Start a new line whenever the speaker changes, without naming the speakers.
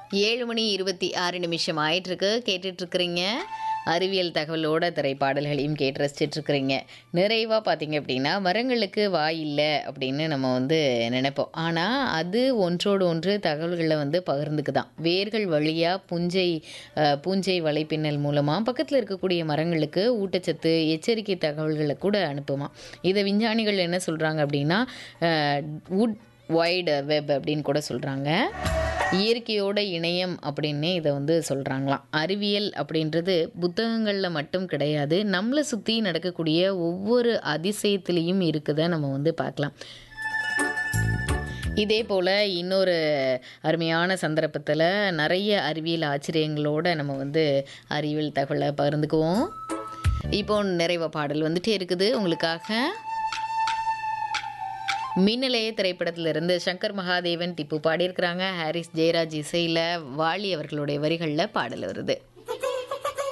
7 மணி 26 நிமிஷம் ஆயிட்டிருக்கு. கேட்டுட்ருக்கிறீங்க. அறிவியல் தகவலோட திரைப்பாடல்களையும் கேட்டு ரசிச்சிட்ருக்கிறீங்க. நிறைவாக பார்த்தீங்க அப்படின்னா, மரங்களுக்கு வாய் இல்லை அப்படின்னு நம்ம வந்து நினைப்போம். ஆனால் அது ஒன்றோடு ஒன்று தகவல்களை வந்து பகிர்ந்துக்குதான். வேர்கள் வழியாக பூஞ்சை வலைப்பின்னல் மூலமாக பக்கத்தில் இருக்கக்கூடிய மரங்களுக்கு ஊட்டச்சத்து எச்சரிக்கை தகவல்களை கூட அனுப்புமா. இதை விஞ்ஞானிகள் என்ன சொல்கிறாங்க அப்படின்னா, வுட் வைடு வெப் அப்படின்னு கூட சொல்கிறாங்க. இயற்கையோட இணையம் அப்படின்னே இதை வந்து சொல்கிறாங்களாம். அறிவியல் அப்படின்றது புத்தகங்களில் மட்டும் கிடையாது, நம்மளை சுற்றி நடக்கக்கூடிய ஒவ்வொரு அதிசயத்துலேயும் இருக்குதை நம்ம வந்து பார்க்கலாம். இதே போல் இன்னொரு அருமையான சந்தர்ப்பத்தில் நிறைய அறிவியல் ஆச்சரியங்களோடு நம்ம வந்து அறிவியல் தகவலை பகிர்ந்துக்குவோம். இப்போ நிறைவு பாடல் வந்துட்டே இருக்குது உங்களுக்காக. மின்னலைய திரைப்படத்திலிருந்து சங்கர் மகாதேவன், டிப்பு பாடியிருக்கிறாங்க. ஹாரிஸ் ஜெயராஜ் இசையில் வாலி அவர்களுடைய வரிகளில் பாடல் வருது.